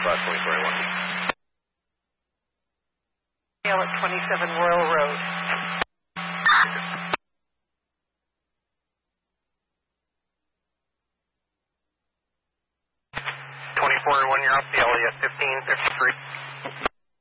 At 27 Royal Road. 24-1, you're off the Elliott, 1553.